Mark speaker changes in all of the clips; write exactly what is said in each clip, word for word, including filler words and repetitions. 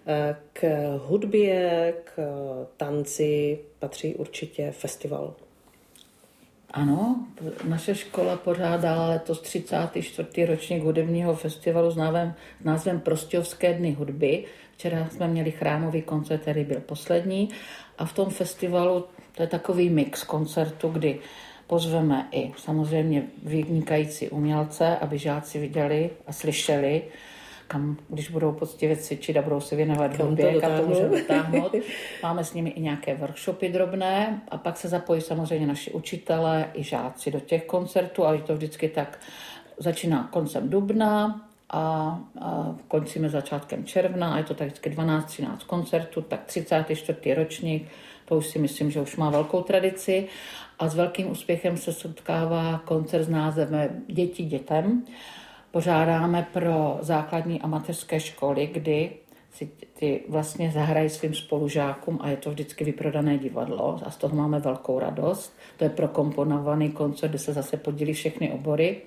Speaker 1: K hudbě, k tanci patří určitě festival.
Speaker 2: Ano, naše škola pořádala letos třicátý čtvrtý ročník hudebního festivalu s názvem, s názvem Prostějovské dny hudby. Včera jsme měli chrámový koncert, který byl poslední. A v tom festivalu to je takový mix koncertu, kdy pozveme i samozřejmě vynikající umělce, aby žáci viděli a slyšeli, kam, když budou poctivě cvičit a budou se věnovat hudbě, kam to můžeme dotáhnout. Máme s nimi i nějaké workshopy drobné a pak se zapojí samozřejmě naši učitelé i žáci do těch koncertů, ale je to vždycky tak, začíná koncem dubna a, a končíme začátkem června a je to tak vždycky dvanáct třináct koncertů, tak třicátý čtvrtý ročník, to už si myslím, že už má velkou tradici a s velkým úspěchem se setkává koncert s názvem Děti dětem. Pořádáme pro základní a mateřské školy, kdy si ty vlastně zahrají svým spolužákům a je to vždycky vyprodané divadlo a z toho máme velkou radost. To je prokomponovaný koncert, kde se zase podílí všechny obory.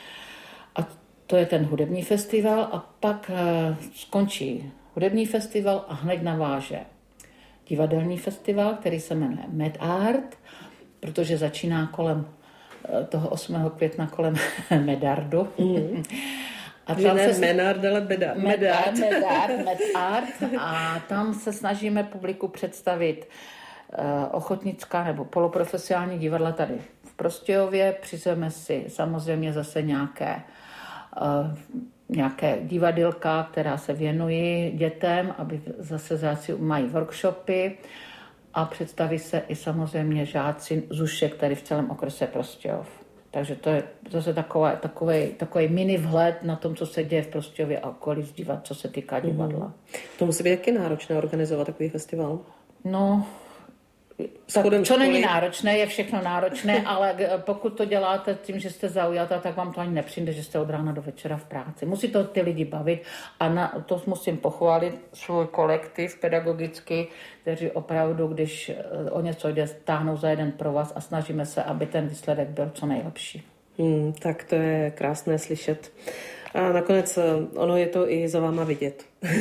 Speaker 2: A to je ten hudební festival a pak skončí hudební festival a hned naváže divadelní festival, který se jmenuje MedArt, protože začíná kolem toho osmého května kolem Medardu.
Speaker 1: Mm. A tam ne se... Menard, ale beda, Medart.
Speaker 2: Medart, Medart. A tam se snažíme publiku představit uh, ochotnická nebo poloprofesionální divadla tady v Prostějově. Přizveme si samozřejmě zase nějaké, uh, nějaké divadylka, která se věnují dětem, aby zase žáci mají workshopy. A představí se i samozřejmě žáci Zušek tady v celém okrese Prostějov. Takže to je zase takový, takový, takový mini vhled na tom, co se děje v Prostějově a okolí zdívat, co se týká divadla.
Speaker 1: Mm. To musí být taky náročné organizovat takový festival?
Speaker 2: No, tak, co není náročné, je všechno náročné, ale pokud to děláte tím, že jste zaujatá, tak vám to ani nepřijde, že jste od rána do večera v práci. Musí to ty lidi bavit a na, to musím pochválit svůj kolektiv pedagogický, kteří opravdu, když o něco jde, táhnou za jeden provaz a snažíme se, aby ten výsledek byl co nejlepší.
Speaker 1: Hmm, tak to je krásné slyšet. A nakonec ono je to i za váma vidět.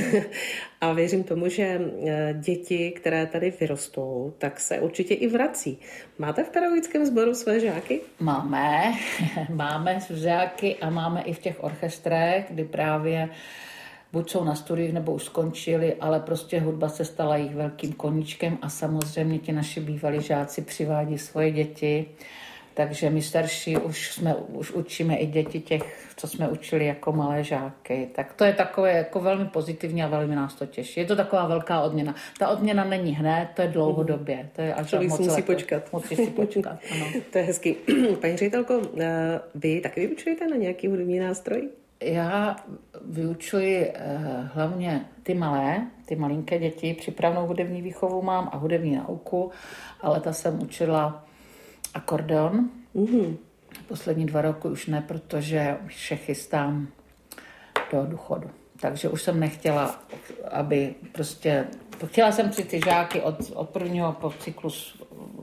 Speaker 1: A věřím tomu, že děti, které tady vyrostou, tak se určitě i vrací. Máte v pedagogickém sboru své žáky?
Speaker 2: Máme. Máme žáky a máme i v těch orchestrech, kdy právě buď jsou na studiích, nebo už skončili, ale prostě hudba se stala jejich velkým koníčkem a samozřejmě ti naši bývalí žáci přivádí svoje děti. Takže my starší už, jsme, už učíme i děti těch, co jsme učili jako malé žáky. Tak to je takové jako velmi pozitivní a velmi nás to těší. Je to taková velká odměna. Ta odměna není hned, to je dlouhodobě. To je až
Speaker 1: Člověk
Speaker 2: moc
Speaker 1: musí
Speaker 2: leto.
Speaker 1: počkat.
Speaker 2: Musí si počkat, ano.
Speaker 1: To je hezký. Paní ředitelko, vy taky vyučujete na nějaký hudební nástroj?
Speaker 2: Já vyučuji hlavně ty malé, ty malinké děti. Přípravnou hudební výchovu mám a hudební nauku, ale ta jsem učila akordeon. Mm-hmm. Poslední dva roky už ne, protože se chystám do důchodu. Takže už jsem nechtěla, aby prostě... Chtěla jsem si ty žáky od, od prvního po cyklus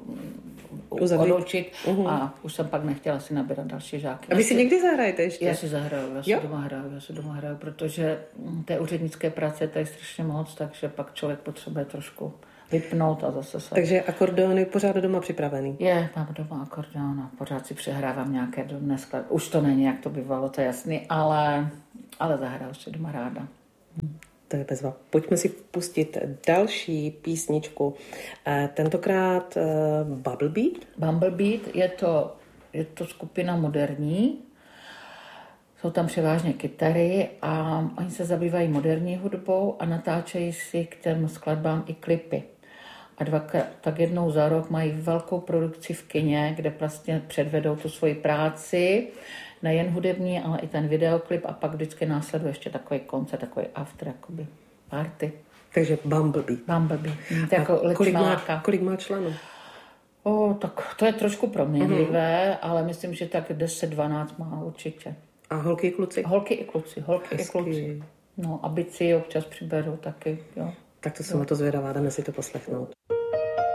Speaker 2: odloučit uh-huh. a už jsem pak nechtěla si nabírat další žáky.
Speaker 1: A vy si někdy zahrajete ještě?
Speaker 2: Já si zahraju, já si jo? doma hraju, já si doma hraju, protože té úřednické práce je tady strašně moc, takže pak člověk potřebuje trošku vypnout a zase se...
Speaker 1: Takže akordeon je pořád doma připravený?
Speaker 2: Je, mám doma akordeon a pořád si přehrávám nějaké drobné skladby. Už to není, jak to bývalo, to je jasný, ale, ale zahraju si doma ráda. Hm.
Speaker 1: To je bezva. Pojďme si pustit další písničku. Tentokrát Bumblebeat.
Speaker 2: Bumblebeat je to, je to skupina moderní. Jsou tam převážně kytary a oni se zabývají moderní hudbou a natáčejí si k těm skladbám i klipy. A dvakrát, tak jednou za rok mají velkou produkci v kině, kde vlastně předvedou tu svoji práci, nejen hudební, ale i ten videoklip a pak vždycky následuje ještě takový koncert, takový after, jakoby party.
Speaker 1: Takže Bumblebee.
Speaker 2: Bumblebee. To jako
Speaker 1: kolik, má, kolik má členů?
Speaker 2: O, tak to je trošku proměnlivé, mm. ale myslím, že tak deset dvanáct má určitě.
Speaker 1: A holky i kluci?
Speaker 2: Holky i kluci, holky Hezky. i kluci. No a bici občas přiberou taky, jo.
Speaker 1: Tak to jsem na to zvědavá, jdeme si to poslechnout.